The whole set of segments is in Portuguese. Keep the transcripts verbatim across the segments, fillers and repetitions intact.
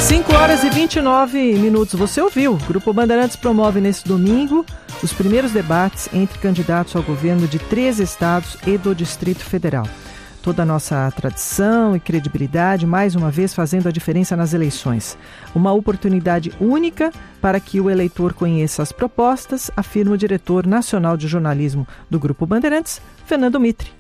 cinco horas e vinte e nove minutos. Você ouviu? O Grupo Bandeirantes promove nesse domingo os primeiros debates entre candidatos ao governo de três estados e do Distrito Federal. Toda a nossa tradição e credibilidade, mais uma vez, fazendo a diferença nas eleições. Uma oportunidade única para que o eleitor conheça as propostas, afirma o diretor nacional de jornalismo do Grupo Bandeirantes, Fernando Mitre.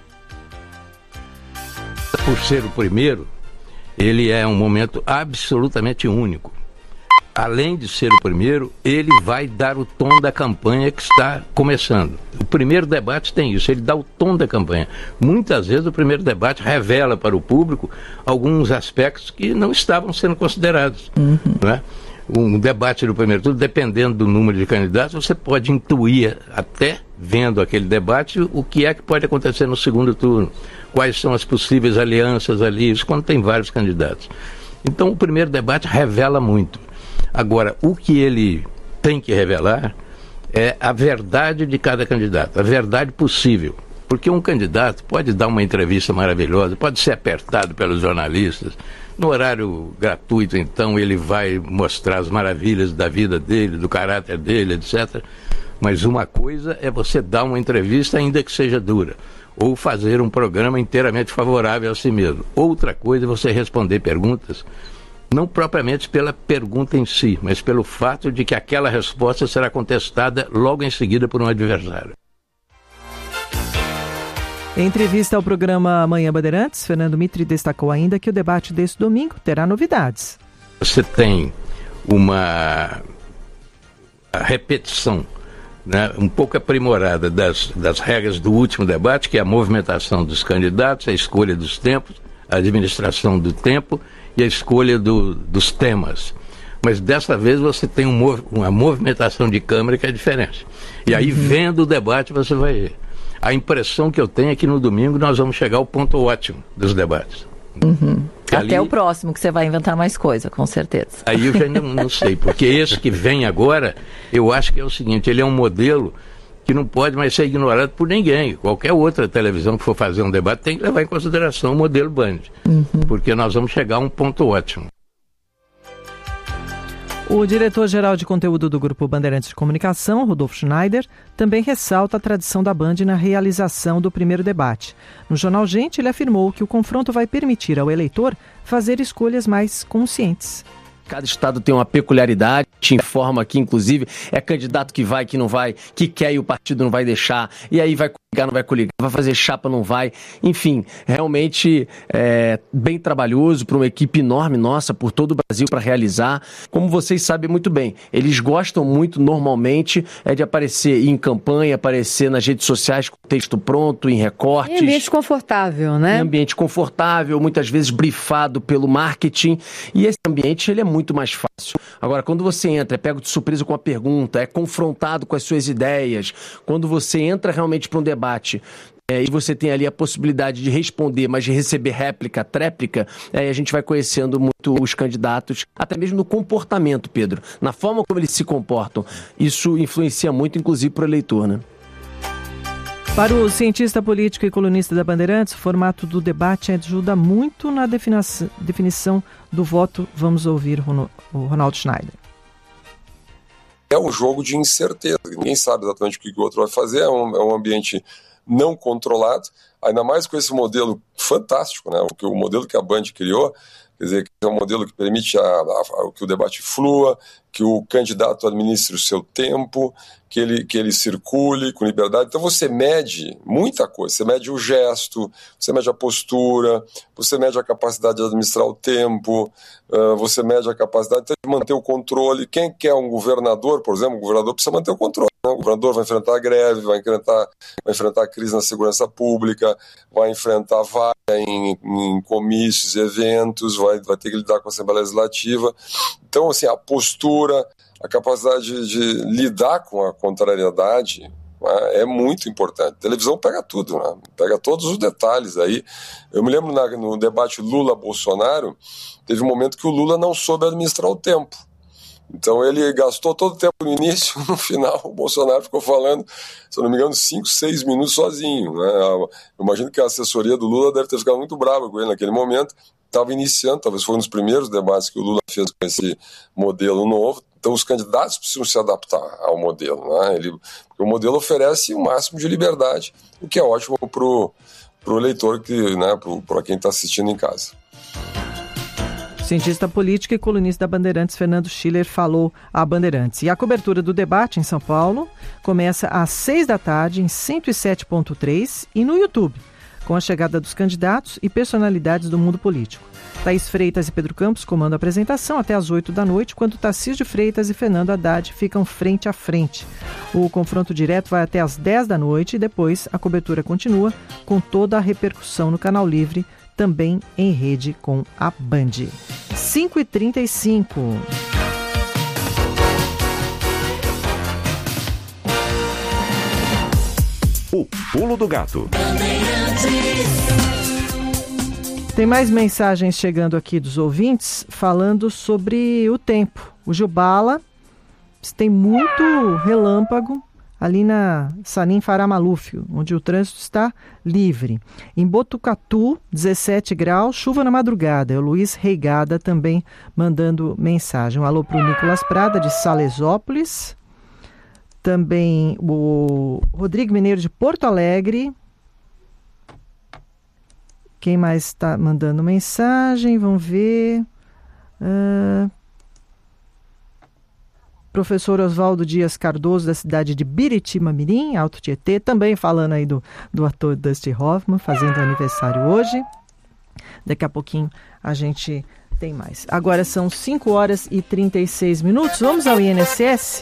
Por ser o primeiro, ele é um momento absolutamente único. Além de ser o primeiro, ele vai dar o tom da campanha que está começando. O primeiro debate tem isso, ele dá o tom da campanha. Muitas vezes o primeiro debate revela para o público alguns aspectos que não estavam sendo considerados. Uhum. Não é? Um debate do primeiro turno, dependendo do número de candidatos, você pode intuir, até vendo aquele debate, o que é que pode acontecer no segundo turno. Quais são as possíveis alianças ali, isso quando tem vários candidatos. Então o primeiro debate revela muito. Agora, o que ele tem que revelar é a verdade de cada candidato, a verdade possível. Porque um candidato pode dar uma entrevista maravilhosa, pode ser apertado pelos jornalistas. No horário gratuito, então, ele vai mostrar as maravilhas da vida dele, do caráter dele, etcétera. Mas uma coisa é você dar uma entrevista, ainda que seja dura, ou fazer um programa inteiramente favorável a si mesmo. Outra coisa é você responder perguntas, não propriamente pela pergunta em si, mas pelo fato de que aquela resposta será contestada logo em seguida por um adversário. Em entrevista ao programa Amanhã Bandeirantes, Fernando Mitre destacou ainda que o debate desse domingo terá novidades. Você tem uma repetição, né, um pouco aprimorada das, das regras do último debate, que é a movimentação dos candidatos, a escolha dos tempos, a administração do tempo e a escolha do, dos temas. Mas dessa vez você tem um, uma movimentação de câmara que é diferente. E aí, uhum. vendo o debate, você vai ver. A impressão que eu tenho é que no domingo nós vamos chegar ao ponto ótimo dos debates. Uhum. Ali, até o próximo, que você vai inventar mais coisa, com certeza. Aí eu já não, não sei, porque esse que vem agora, eu acho que é o seguinte, ele é um modelo que não pode mais ser ignorado por ninguém. Qualquer outra televisão que for fazer um debate tem que levar em consideração o modelo Band, uhum. porque nós vamos chegar a um ponto ótimo. O diretor-geral de conteúdo do Grupo Bandeirantes de Comunicação, Rodolfo Schneider, também ressalta a tradição da Band na realização do primeiro debate. No Jornal Gente, ele afirmou que o confronto vai permitir ao eleitor fazer escolhas mais conscientes. Cada estado tem uma peculiaridade, te informa que, inclusive, é candidato que vai, que não vai, que quer e o partido não vai deixar, e aí vai coligar, não vai coligar, vai fazer chapa, não vai. Enfim, realmente é bem trabalhoso para uma equipe enorme nossa, por todo o Brasil, para realizar. Como vocês sabem muito bem, eles gostam muito, normalmente, é de aparecer em campanha, aparecer nas redes sociais com texto pronto, em recortes. Em ambiente confortável, né? Em ambiente confortável, muitas vezes brifado pelo marketing, e esse ambiente, ele é muito muito mais fácil. Agora, quando você entra, é pego de surpresa com a pergunta, é confrontado com as suas ideias, quando você entra realmente para um debate é, e você tem ali a possibilidade de responder, mas de receber réplica, tréplica, é, a gente vai conhecendo muito os candidatos, até mesmo no comportamento, Pedro, na forma como eles se comportam. Isso influencia muito, inclusive, para o eleitor, né? Para o cientista político e colunista da Bandeirantes, o formato do debate ajuda muito na definição, definição do voto. Vamos ouvir o Ronaldo Schneider. É um jogo de incerteza, ninguém sabe exatamente o que o outro vai fazer, é um, é um ambiente não controlado, ainda mais com esse modelo fantástico, né? o, que, o modelo que a Band criou, quer dizer, que é um modelo que permite a, a, a, que o debate flua, que o candidato administre o seu tempo, que ele, que ele circule com liberdade. Então você mede muita coisa, você mede o gesto, você mede a postura, você mede a capacidade de administrar o tempo, uh, você mede a capacidade de manter o controle. Quem quer um governador, por exemplo, o governador precisa manter o controle. Né? O governador vai enfrentar a greve, vai enfrentar, vai enfrentar a crise na segurança pública, vai enfrentar vaga em, em comícios, eventos, vai, vai ter que lidar com a Assembleia Legislativa. Então, assim, a postura, a capacidade de, de lidar com a contrariedade, né, é muito importante. A televisão pega tudo, né? Pega todos os detalhes aí. Eu me lembro na, no debate Lula-Bolsonaro, teve um momento que o Lula não soube administrar o tempo. Então ele gastou todo o tempo no início, no final o Bolsonaro ficou falando, se eu não me engano, cinco, seis minutos sozinho. Né? Eu imagino que a assessoria do Lula deve ter ficado muito brava com ele naquele momento, estava iniciando, talvez foi um dos primeiros debates que o Lula fez com esse modelo novo. Então os candidatos precisam se adaptar ao modelo, né? Ele, porque o modelo oferece o máximo de liberdade, o que é ótimo para o eleitor, que, né, para quem está assistindo em casa. Cientista político e colunista da Bandeirantes, Fernando Schiller, falou à Bandeirantes. E a cobertura do debate em São Paulo começa às seis da tarde em cento e sete ponto três e no YouTube, com a chegada dos candidatos e personalidades do mundo político. Thaís Freitas e Pedro Campos comandam a apresentação até às oito da noite, enquanto Tarcísio de Freitas e Fernando Haddad ficam frente a frente. O confronto direto vai até às dez da noite e depois a cobertura continua com toda a repercussão no Canal Livre, também em rede com a Band. cinco e trinta e cinco. O Pulo do Gato. Tem mais mensagens chegando aqui dos ouvintes falando sobre o tempo. O Jubala tem muito relâmpago ali na Salim Farah Maluf, onde o trânsito está livre. Em Botucatu, dezessete graus, chuva na madrugada. É o Luiz Reigada também mandando mensagem. Um alô para o Nicolas Prada, de Salesópolis. Também o Rodrigo Mineiro, de Porto Alegre. Quem mais está mandando mensagem? Vamos ver. Uh... Professor Oswaldo Dias Cardoso, da cidade de Biritiba-Mirim, Alto Tietê, também falando aí do, do ator Dustin Hoffman, fazendo aniversário hoje. Daqui a pouquinho a gente tem mais. Agora são cinco horas e trinta e seis minutos. Vamos ao I N S S.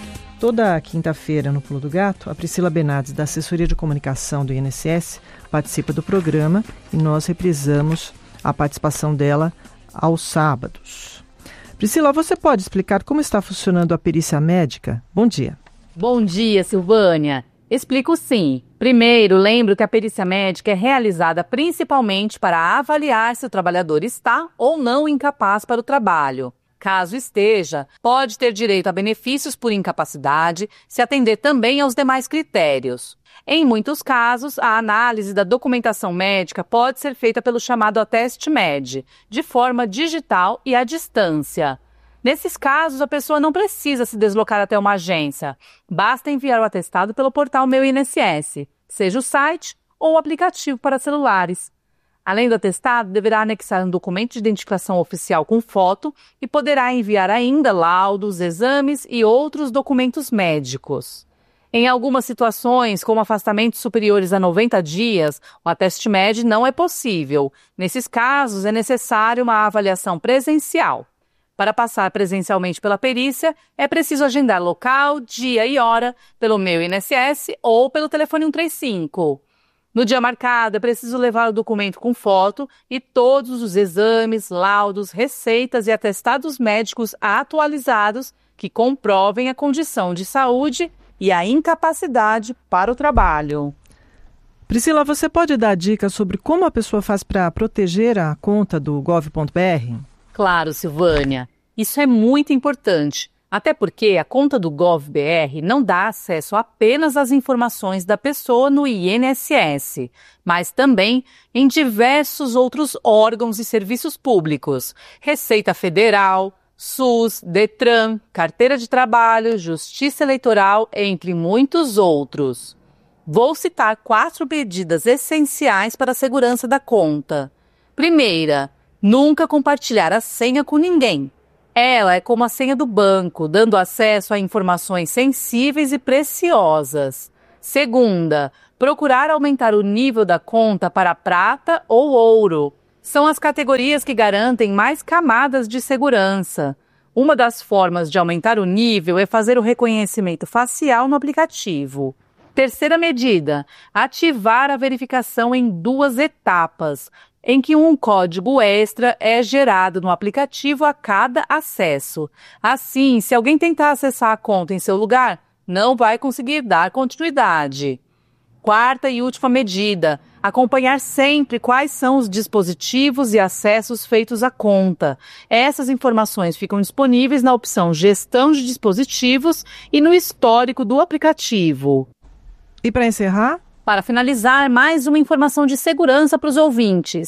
Toda quinta-feira no Pulo do Gato, a Priscila Bernardes, da Assessoria de Comunicação do I N S S, participa do programa e nós reprisamos a participação dela aos sábados. Priscila, você pode explicar como está funcionando a perícia médica? Bom dia. Bom dia, Silvânia. Explico sim. Primeiro, lembro que a perícia médica é realizada principalmente para avaliar se o trabalhador está ou não incapaz para o trabalho. Caso esteja, pode ter direito a benefícios por incapacidade, se atender também aos demais critérios. Em muitos casos, a análise da documentação médica pode ser feita pelo chamado Ateste Med, de forma digital e à distância. Nesses casos, a pessoa não precisa se deslocar até uma agência. Basta enviar o atestado pelo portal Meu I N S S, seja o site ou o aplicativo para celulares. Além do atestado, deverá anexar um documento de identificação oficial com foto e poderá enviar ainda laudos, exames e outros documentos médicos. Em algumas situações, como afastamentos superiores a noventa dias, o Ateste Med não é possível. Nesses casos, é necessário uma avaliação presencial. Para passar presencialmente pela perícia, é preciso agendar local, dia e hora pelo Meu I N S S ou pelo telefone cento e trinta e cinco. No dia marcado, é preciso levar o documento com foto e todos os exames, laudos, receitas e atestados médicos atualizados que comprovem a condição de saúde e a incapacidade para o trabalho. Priscila, você pode dar dicas sobre como a pessoa faz para proteger a conta do gov ponto br? Claro, Silvânia. Isso é muito importante. Até porque a conta do GovBR não dá acesso apenas às informações da pessoa no I N S S, mas também em diversos outros órgãos e serviços públicos, Receita Federal, SUS, Detran, Carteira de Trabalho, Justiça Eleitoral, entre muitos outros. Vou citar quatro medidas essenciais para a segurança da conta. Primeira, nunca compartilhar a senha com ninguém. Ela é como a senha do banco, dando acesso a informações sensíveis e preciosas. Segunda, procurar aumentar o nível da conta para prata ou ouro. São as categorias que garantem mais camadas de segurança. Uma das formas de aumentar o nível é fazer o reconhecimento facial no aplicativo. Terceira medida, ativar a verificação em duas etapas, em que um código extra é gerado no aplicativo a cada acesso. Assim, se alguém tentar acessar a conta em seu lugar, não vai conseguir dar continuidade. Quarta e última medida, acompanhar sempre quais são os dispositivos e acessos feitos à conta. Essas informações ficam disponíveis na opção Gestão de Dispositivos e no histórico do aplicativo. E para encerrar? Para finalizar, mais uma informação de segurança para os ouvintes.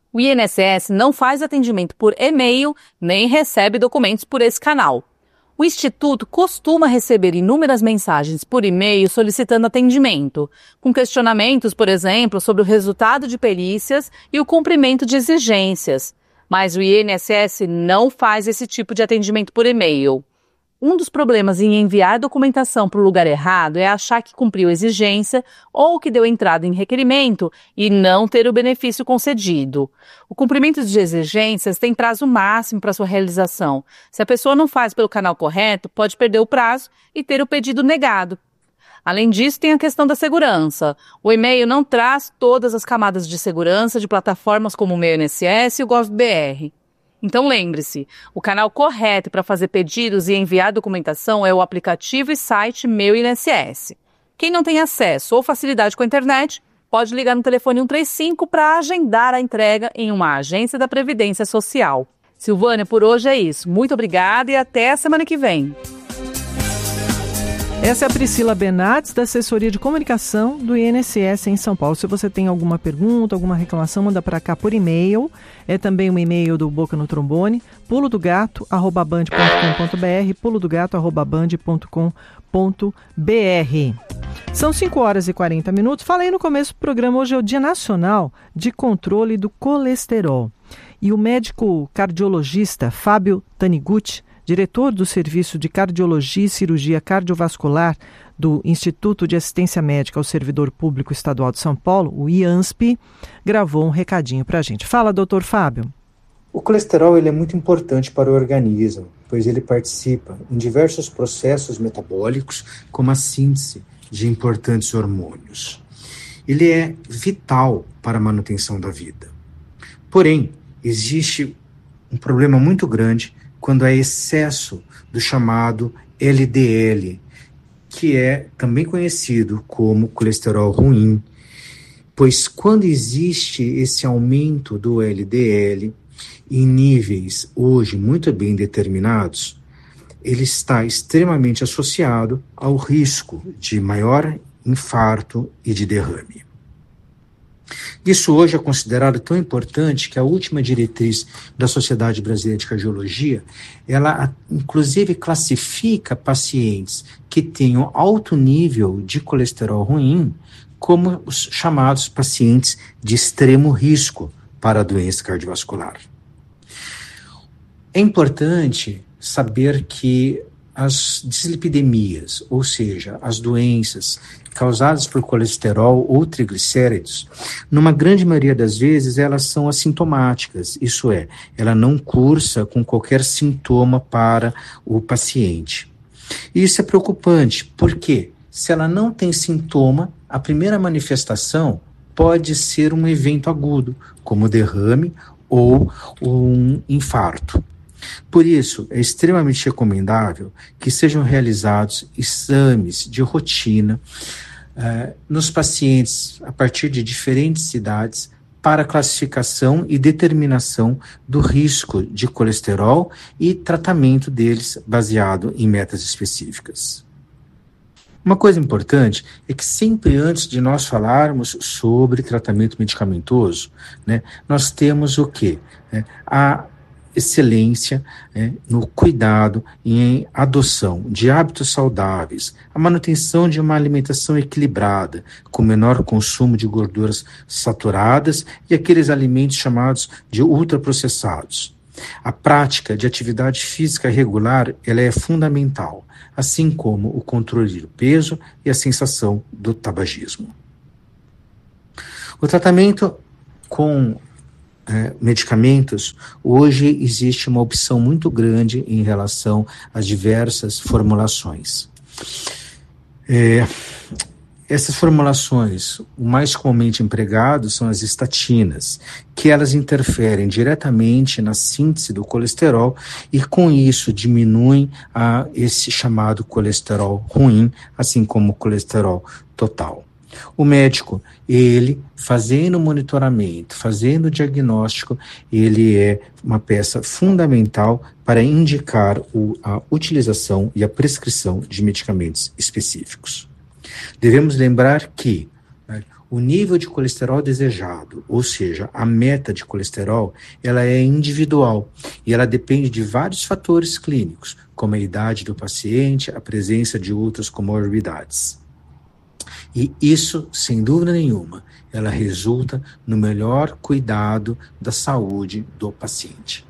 O I N S S não faz atendimento por e-mail, nem recebe documentos por esse canal. O Instituto costuma receber inúmeras mensagens por e-mail solicitando atendimento, com questionamentos, por exemplo, sobre o resultado de perícias e o cumprimento de exigências. Mas o I N S S não faz esse tipo de atendimento por e-mail. Um dos problemas em enviar documentação para o lugar errado é achar que cumpriu exigência ou que deu entrada em requerimento e não ter o benefício concedido. O cumprimento de exigências tem prazo máximo para sua realização. Se a pessoa não faz pelo canal correto, pode perder o prazo e ter o pedido negado. Além disso, tem a questão da segurança. O e-mail não traz todas as camadas de segurança de plataformas como o Meu I N S S e o GovBR. Então lembre-se, o canal correto para fazer pedidos e enviar documentação é o aplicativo e site Meu I N S S. Quem não tem acesso ou facilidade com a internet, pode ligar no telefone um três cinco para agendar a entrega em uma agência da Previdência Social. Silvânia, por hoje é isso. Muito obrigada e até a semana que vem. Essa é a Priscila Benates, da Assessoria de Comunicação do I N S S em São Paulo. Se você tem alguma pergunta, alguma reclamação, manda para cá por e-mail. É também um e-mail do Boca no Trombone, pulo do gato arroba band ponto com ponto br, pulo do gato arroba band ponto com ponto br. São cinco horas e quarenta minutos. Falei no começo do programa, hoje é o Dia Nacional de Controle do Colesterol. E o médico cardiologista Fábio Taniguchi, diretor do Serviço de Cardiologia e Cirurgia Cardiovascular do Instituto de Assistência Médica ao Servidor Público Estadual de São Paulo, o I A N S P, gravou um recadinho para a gente. Fala, doutor Fábio. O colesterol ele é muito importante para o organismo, pois ele participa em diversos processos metabólicos, como a síntese de importantes hormônios. Ele é vital para a manutenção da vida. Porém, existe um problema muito grande quando há excesso do chamado L D L, que é também conhecido como colesterol ruim, pois quando existe esse aumento do L D L em níveis hoje muito bem determinados, ele está extremamente associado ao risco de maior infarto e de derrame. Isso hoje é considerado tão importante que a última diretriz da Sociedade Brasileira de Cardiologia, ela inclusive classifica pacientes que tenham alto nível de colesterol ruim como os chamados pacientes de extremo risco para a doença cardiovascular. É importante saber que as dislipidemias, ou seja, as doenças causadas por colesterol ou triglicéridos, numa grande maioria das vezes elas são assintomáticas, isso é, ela não cursa com qualquer sintoma para o paciente. Isso é preocupante, porque se ela não tem sintoma, a primeira manifestação pode ser um evento agudo, como derrame ou um infarto. Por isso, é extremamente recomendável que sejam realizados exames de rotina uh, nos pacientes a partir de diferentes idades para classificação e determinação do risco de colesterol e tratamento deles baseado em metas específicas. Uma coisa importante é que sempre antes de nós falarmos sobre tratamento medicamentoso, né, nós temos o quê? É, a excelência né, no cuidado e em adoção de hábitos saudáveis, a manutenção de uma alimentação equilibrada, com menor consumo de gorduras saturadas e aqueles alimentos chamados de ultraprocessados. A prática de atividade física regular ela é fundamental, assim como o controle do peso e a sensação do tabagismo. O tratamento com É, medicamentos, hoje existe uma opção muito grande em relação às diversas formulações. É, essas formulações, o mais comumente empregado são as estatinas, que elas interferem diretamente na síntese do colesterol e com isso diminuem a, esse chamado colesterol ruim, assim como o colesterol total. O médico, ele fazendo o monitoramento, fazendo o diagnóstico, ele é uma peça fundamental para indicar o, a utilização e a prescrição de medicamentos específicos. Devemos lembrar que né, O nível de colesterol desejado, ou seja, a meta de colesterol, ela é individual e ela depende de vários fatores clínicos, como a idade do paciente, a presença de outras comorbidades. E isso, sem dúvida nenhuma, ela resulta no melhor cuidado da saúde do paciente.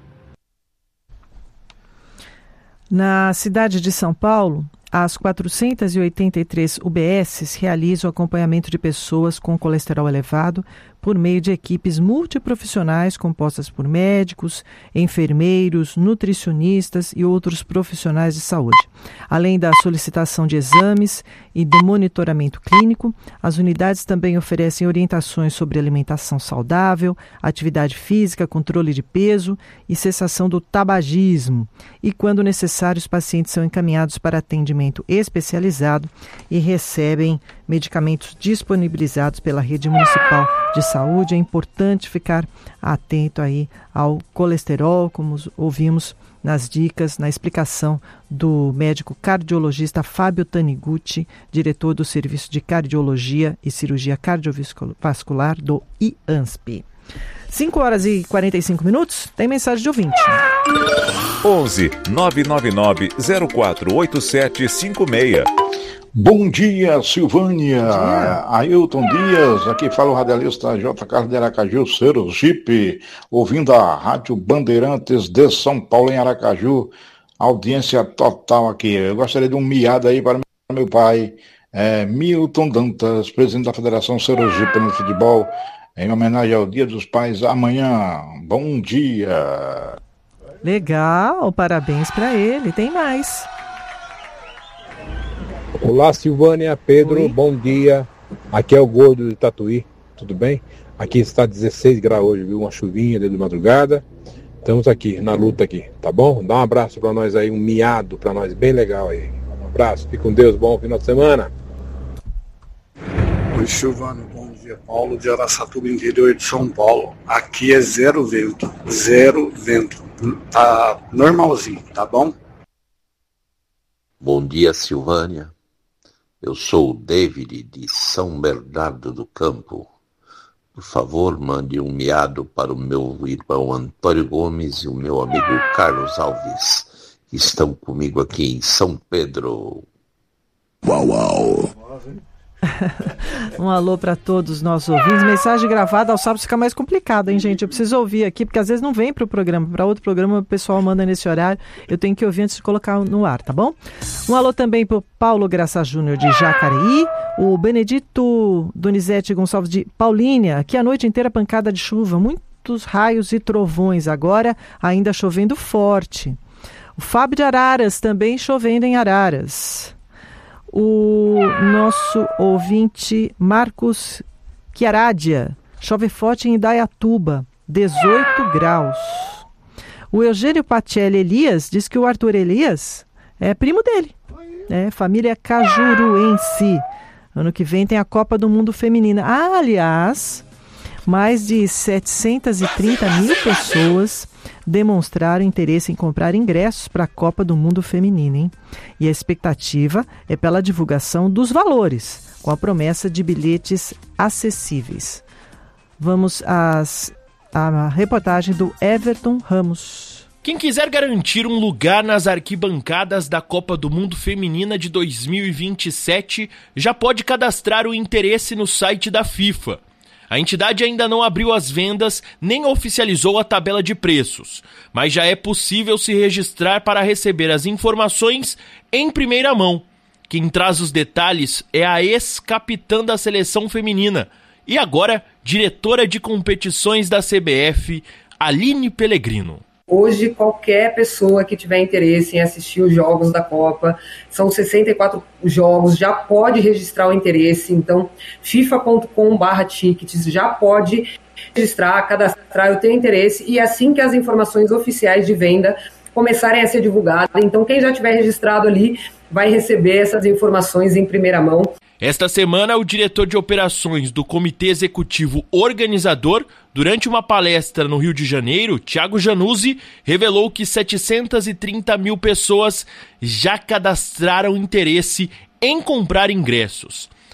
Na cidade de São Paulo, as quatrocentas e oitenta e três U B Ss realizam acompanhamento de pessoas com colesterol elevado por meio de equipes multiprofissionais compostas por médicos, enfermeiros, nutricionistas e outros profissionais de saúde. Além da solicitação de exames e do monitoramento clínico, as unidades também oferecem orientações sobre alimentação saudável, atividade física, controle de peso e cessação do tabagismo. E, quando necessário, os pacientes são encaminhados para atendimento especializado e recebem medicamentos disponibilizados pela rede municipal de saúde. É importante ficar atento aí ao colesterol, como ouvimos nas dicas, na explicação do médico cardiologista Fábio Taniguchi, diretor do Serviço de Cardiologia e Cirurgia Cardiovascular do I A N S P. cinco horas e quarenta e cinco minutos, tem mensagem de ouvinte. onze nove nove nove zero quatro oito sete cinco seis. Bom dia, Silvânia. Bom dia. Ailton Dias, aqui fala o radialista J. Carlos de Aracaju, Sergipe, ouvindo a Rádio Bandeirantes de São Paulo em Aracaju. Audiência total aqui. Eu gostaria de um miado aí para meu pai, é, Milton Dantas, presidente da Federação Sergipe no futebol, em homenagem ao Dia dos Pais amanhã. Bom dia. Legal, parabéns para ele. Tem mais. Olá, Silvânia, Pedro, Oi. Bom dia. Aqui é o Gordo de Tatuí, tudo bem? Aqui está dezesseis graus hoje, viu? Uma chuvinha de madrugada. Estamos aqui, na luta aqui, tá bom? Dá um abraço para nós aí, um miado para nós, bem legal aí. Um abraço, fique com Deus, bom final de semana. Oi, Silvânia, bom dia. Paulo de Araçatuba, interior de São Paulo. Aqui é zero vento, zero vento. Tá normalzinho, tá bom? Bom dia, Silvânia. Eu sou o David de São Bernardo do Campo. Por favor, mande um miado para o meu irmão Antônio Gomes e o meu amigo Carlos Alves, que estão comigo aqui em São Pedro. Uau, uau! Um alô para todos os nossos ouvintes. Mensagem gravada aos sábados fica mais complicado, hein, gente? Eu preciso ouvir aqui, porque às vezes não vem para o programa. Para outro programa o pessoal manda nesse horário. Eu tenho que ouvir antes de colocar no ar, tá bom? Um alô também para o Paulo Graça Júnior de Jacareí, o Benedito Donizete Gonçalves de Paulínia, que a noite inteira pancada de chuva, muitos raios e trovões, agora ainda chovendo forte. O Fábio de Araras, também chovendo em Araras. O nosso ouvinte Marcos Chiaradia, chove forte em Indaiatuba, dezoito graus. O Eugênio Pacelli Elias diz que o Arthur Elias é primo dele, é família cajuruense. Ano que vem tem a Copa do Mundo Feminina. Ah, aliás, mais de setecentas e trinta mil pessoas demonstraram interesse em comprar ingressos para a Copa do Mundo Feminina, hein? E a expectativa é pela divulgação dos valores, com a promessa de bilhetes acessíveis. Vamos às, à reportagem do Everton Ramos. Quem quiser garantir um lugar nas arquibancadas da Copa do Mundo Feminina de dois mil e vinte e sete já pode cadastrar o interesse no site da FIFA. A entidade ainda não abriu as vendas nem oficializou a tabela de preços, mas já é possível se registrar para receber as informações em primeira mão. Quem traz os detalhes é a ex-capitã da seleção feminina e agora diretora de competições da C B F, Aline Pellegrino. Hoje, qualquer pessoa que tiver interesse em assistir os jogos da Copa, são sessenta e quatro jogos, já pode registrar o interesse. Então, fifa ponto com barra tickets, já pode registrar, cadastrar, eu tenho interesse. E assim que as informações oficiais de venda começarem a ser divulgadas, então quem já tiver registrado ali vai receber essas informações em primeira mão. Esta semana, o diretor de operações do Comitê Executivo Organizador, durante uma palestra no Rio de Janeiro, Thiago Januzzi, revelou que setecentas e trinta mil pessoas já cadastraram interesse em comprar ingressos.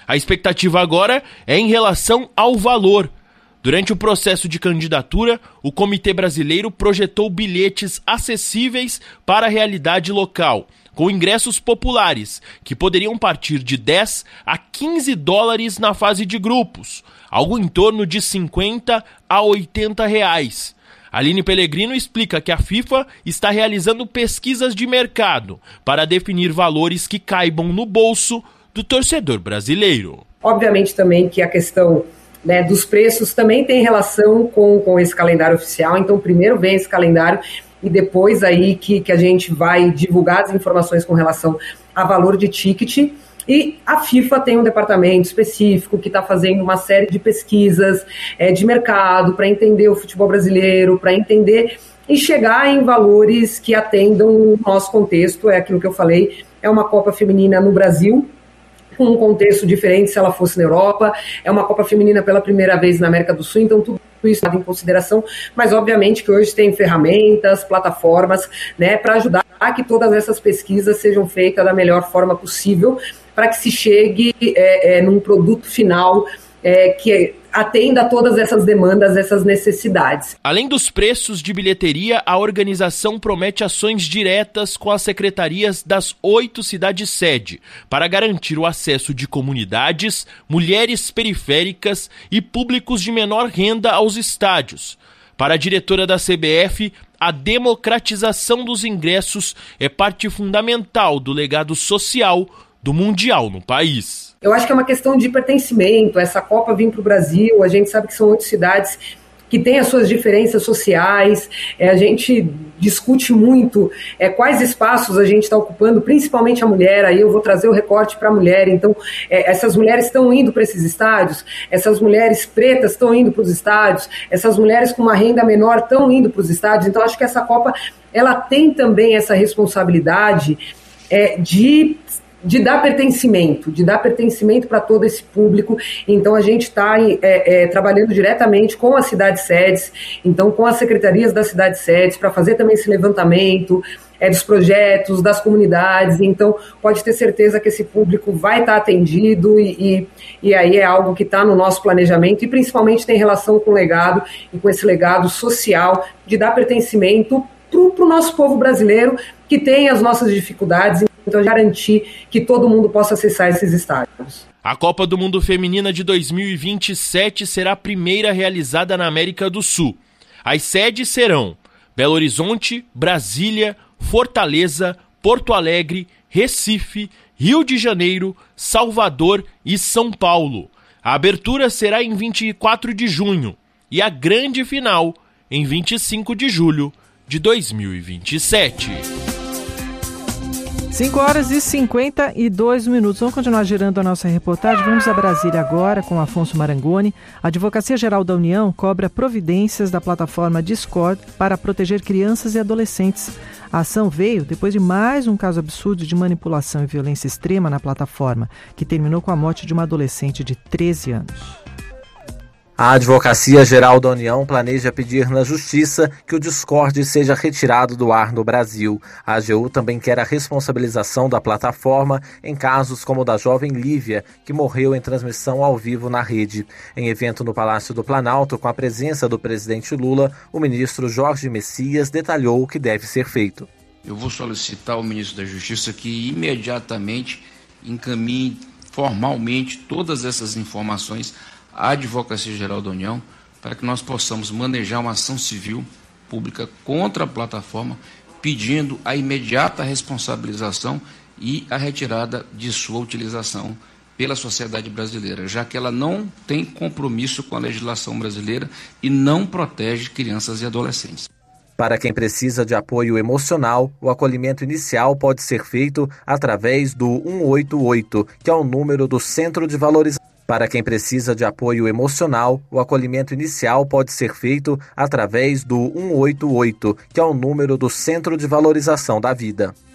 A expectativa agora é em relação ao valor. Durante o processo de candidatura, o Comitê Brasileiro projetou bilhetes acessíveis para a realidade local, com ingressos populares, que poderiam partir de dez a quinze dólares na fase de grupos, algo em torno de cinquenta a oitenta reais. Aline Pellegrino explica que a FIFA está realizando pesquisas de mercado para definir valores que caibam no bolso do torcedor brasileiro. Obviamente também que a questão, né, dos preços também tem relação com, com esse calendário oficial, então primeiro vem esse calendário e depois aí que, que a gente vai divulgar as informações com relação a valor de ticket. E a FIFA tem um departamento específico que está fazendo uma série de pesquisas é, de mercado para entender o futebol brasileiro, para entender e chegar em valores que atendam o nosso contexto. É aquilo que eu falei, é uma Copa Feminina no Brasil, com um contexto diferente se ela fosse na Europa, é uma Copa Feminina pela primeira vez na América do Sul, então tudo isso está em consideração, mas obviamente que hoje tem ferramentas, plataformas, né, para ajudar a que todas essas pesquisas sejam feitas da melhor forma possível, para que se chegue é, é, num produto final é, que atenda a todas essas demandas, essas necessidades. Além dos preços de bilheteria, a organização promete ações diretas com as secretarias das oito cidades-sede para garantir o acesso de comunidades, mulheres periféricas e públicos de menor renda aos estádios. Para a diretora da C B F, a democratização dos ingressos é parte fundamental do legado social do Mundial no país. Eu acho que é uma questão de pertencimento. Essa Copa vir para o Brasil, a gente sabe que são oito cidades que têm as suas diferenças sociais, é, a gente discute muito é, quais espaços a gente está ocupando, principalmente a mulher, aí eu vou trazer o recorte para a mulher, então é, essas mulheres estão indo para esses estádios, essas mulheres pretas estão indo para os estádios, essas mulheres com uma renda menor estão indo para os estádios, então acho que essa Copa, ela tem também essa responsabilidade é, de... de dar pertencimento, de dar pertencimento para todo esse público. Então a gente está é, é, trabalhando diretamente com as cidades-sedes, então com as secretarias das cidades-sedes, para fazer também esse levantamento é, dos projetos, das comunidades, então pode ter certeza que esse público vai estar atendido e, e, e aí é algo que está no nosso planejamento e principalmente tem relação com o legado e com esse legado social de dar pertencimento para o nosso povo brasileiro que tem as nossas dificuldades, então garantir que todo mundo possa acessar esses estádios. A Copa do Mundo Feminina de dois mil e vinte e sete será a primeira realizada na América do Sul. As sedes serão Belo Horizonte, Brasília, Fortaleza, Porto Alegre, Recife, Rio de Janeiro, Salvador e São Paulo. A abertura será em vinte e quatro de junho e a grande final em vinte e cinco de julho de dois mil e vinte e sete. cinco horas e cinquenta e dois minutos. Vamos continuar girando a nossa reportagem. Vamos a Brasília agora com Afonso Marangoni. A Advocacia Geral da União cobra providências da plataforma Discord para proteger crianças e adolescentes. A ação veio depois de mais um caso absurdo de manipulação e violência extrema na plataforma, que terminou com a morte de uma adolescente de treze anos. A Advocacia Geral da União planeja pedir na Justiça que o Discord seja retirado do ar no Brasil. A AGU também quer a responsabilização da plataforma em casos como o da jovem Lívia, que morreu em transmissão ao vivo na rede. Em evento no Palácio do Planalto, com a presença do presidente Lula, o ministro Jorge Messias detalhou o que deve ser feito. Eu vou solicitar ao ministro da Justiça que imediatamente encaminhe formalmente todas essas informações à Advocacia Geral da União, para que nós possamos manejar uma ação civil pública contra a plataforma, pedindo a imediata responsabilização e a retirada de sua utilização pela sociedade brasileira, já que ela não tem compromisso com a legislação brasileira e não protege crianças e adolescentes. Para quem precisa de apoio emocional, o acolhimento inicial pode ser feito através do um oito oito, que é o número do Centro de Valorização. Para quem precisa de apoio emocional, o acolhimento inicial pode ser feito através do um oito oito, que é o número do Centro de Valorização da Vida.